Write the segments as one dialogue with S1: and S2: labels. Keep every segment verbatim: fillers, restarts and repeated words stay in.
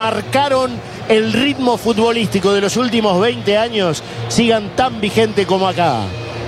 S1: marcaron el ritmo futbolístico de los últimos veinte años sigan tan vigente como acá.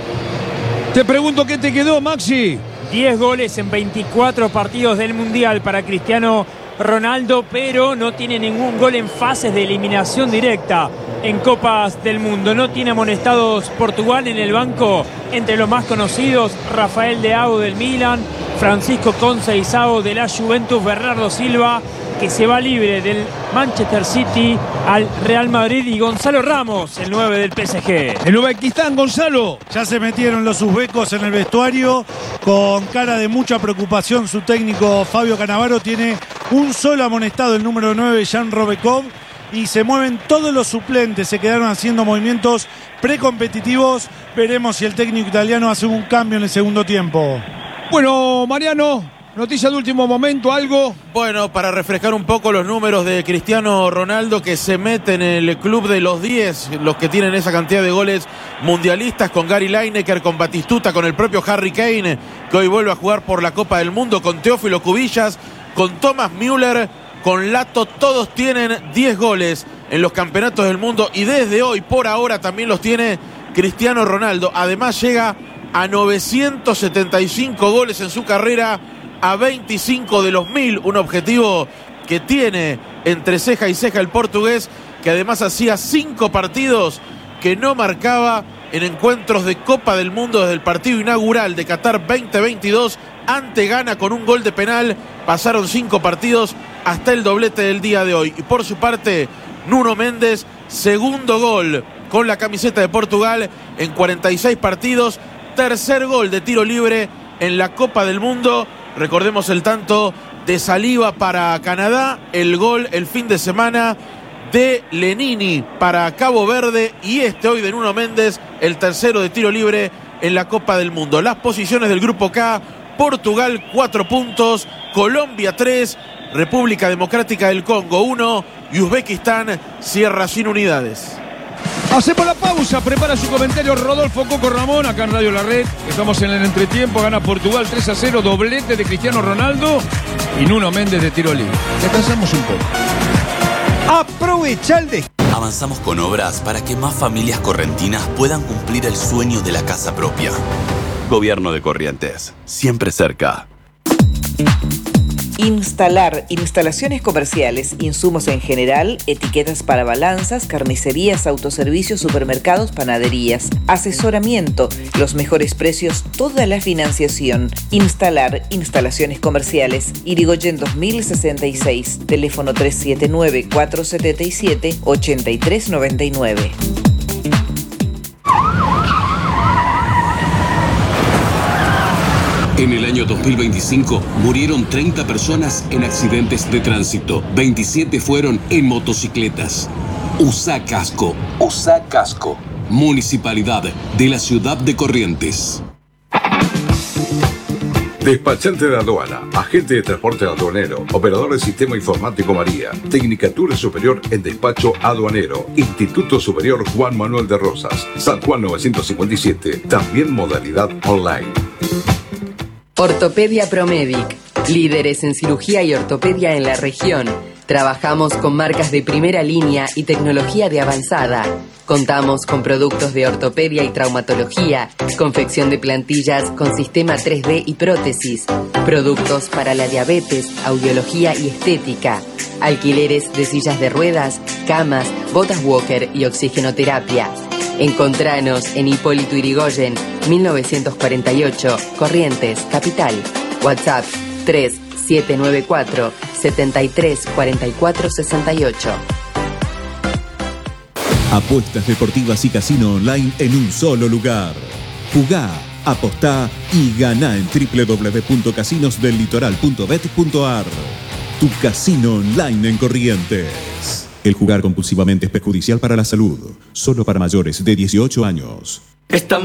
S2: Te pregunto qué te quedó, Maxi.
S3: diez goles en veinticuatro partidos del Mundial para Cristiano Ronaldo, pero no tiene ningún gol en fases de eliminación directa en Copas del Mundo. No tiene amonestados Portugal. En el banco, entre los más conocidos, Rafael Leao del Milan, Francisco Conceição de la Juventus, Bernardo Silva, que se va libre del Manchester City al Real Madrid, y Gonzalo Ramos, el nueve del P S G.
S2: En Uzbekistán, Gonzalo.
S4: Ya se metieron los uzbecos en el vestuario con cara de mucha preocupación. Su técnico Fabio Cannavaro tiene un solo amonestado, el número nueve, Jan Robekov, y se mueven todos los suplentes. Se quedaron haciendo movimientos precompetitivos. Veremos si el técnico italiano hace un cambio en el segundo tiempo.
S2: Bueno, Mariano, noticia de último momento, ¿algo?
S5: Bueno, para refrescar un poco los números de Cristiano Ronaldo, que se mete en el club de los diez, los que tienen esa cantidad de goles mundialistas, con Gary Lineker, con Batistuta, con el propio Harry Kane, que hoy vuelve a jugar por la Copa del Mundo, con Teófilo Cubillas, con Thomas Müller, con Lato. Todos tienen diez goles en los campeonatos del mundo, y desde hoy, por ahora, también los tiene Cristiano Ronaldo. Además llega a novecientos setenta y cinco goles en su carrera, a veinticinco de los mil, un objetivo que tiene entre ceja y ceja el portugués, que además hacía cinco partidos que no marcaba en encuentros de Copa del Mundo desde el partido inaugural de Qatar veinte veintidós, ante Ghana con un gol de penal. Pasaron cinco partidos hasta el doblete del día de hoy. Y por su parte, Nuno Méndez, segundo gol con la camiseta de Portugal en cuarenta y seis partidos, tercer gol de tiro libre en la Copa del Mundo. Recordemos el tanto de Saliba para Canadá, el gol el fin de semana de Lenini para Cabo Verde, y este hoy de Nuno Méndez, el tercero de tiro libre en la Copa del Mundo. Las posiciones del grupo K: Portugal cuatro puntos, Colombia tres, República Democrática del Congo uno y Uzbekistán cierra sin unidades.
S2: Hacemos la pausa, prepara su comentario Rodolfo Coco Ramón, acá en Radio La Red. Estamos en el entretiempo, gana Portugal tres a cero, doblete de Cristiano Ronaldo y Nuno Méndez de tiro libre. Descansamos un poco. Aprovecha el de...
S6: Avanzamos con obras para que más familias correntinas puedan cumplir el sueño de la casa propia. Gobierno de Corrientes, siempre cerca.
S7: Instalar, instalaciones comerciales, insumos en general, etiquetas para balanzas, carnicerías, autoservicios, supermercados, panaderías, asesoramiento, los mejores precios, toda la financiación. Instalar, instalaciones comerciales, Irigoyen dos mil sesenta y seis, teléfono tres siete nueve, cuatro siete siete, ocho tres nueve nueve.
S8: En el año dos mil veinticinco murieron treinta personas en accidentes de tránsito. veintisiete fueron en motocicletas. Usa casco. Usa casco. Municipalidad de la Ciudad de Corrientes.
S9: Despachante de aduana, agente de transporte aduanero, operador de sistema informático María, Tecnicatura Superior en Despacho Aduanero, Instituto Superior Juan Manuel de Rosas, San Juan novecientos cincuenta y siete, también modalidad online.
S10: Ortopedia Promedic, líderes en cirugía y ortopedia en la región. Trabajamos con marcas de primera línea y tecnología de avanzada. Contamos con productos de ortopedia y traumatología, confección de plantillas con sistema tres D y prótesis, productos para la diabetes, audiología y estética, alquileres de sillas de ruedas, camas, botas walker y oxigenoterapia. Encontranos en Hipólito Yrigoyen, mil novecientos cuarenta y ocho, Corrientes, Capital. WhatsApp tres siete nueve cuatro, siete tres cuatro cuatro seis ocho.
S11: Apuestas deportivas y casino online en un solo lugar. Jugá, apostá y ganá en doble u doble u doble u punto casinos del litoral punto bet punto a r. Tu casino online en Corrientes. El jugar compulsivamente es perjudicial para la salud. Solo para mayores de dieciocho años.
S12: Estamos